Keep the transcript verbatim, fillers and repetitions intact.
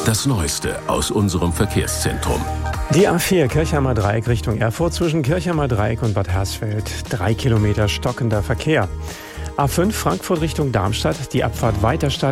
Das Neueste aus unserem Verkehrszentrum. Die A vier Kirchheimer Dreieck Richtung Erfurt zwischen Kirchheimer Dreieck und Bad Hersfeld. Drei Kilometer stockender Verkehr. A fünf Frankfurt Richtung Darmstadt. Die Abfahrt Weiterstadt